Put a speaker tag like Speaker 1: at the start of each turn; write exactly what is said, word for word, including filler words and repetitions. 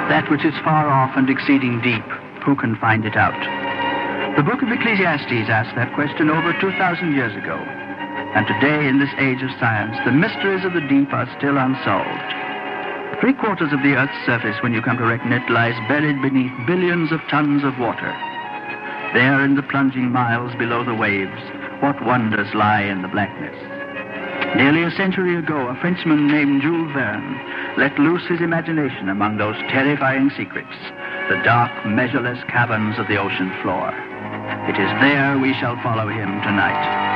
Speaker 1: That which is far off and exceeding deep, who can find it out? The book of Ecclesiastes asked that question over two thousand years ago. And today, in this age of science, the mysteries of the deep are still unsolved. Three quarters of the Earth's surface, when you come to reckon it, lies buried beneath billions of tons of water. There, in the plunging miles below the waves, what wonders lie in the blackness. Nearly a century ago, a Frenchman named Jules Verne let loose his imagination among those terrifying secrets, the dark, measureless caverns of the ocean floor. It is there we shall follow him tonight.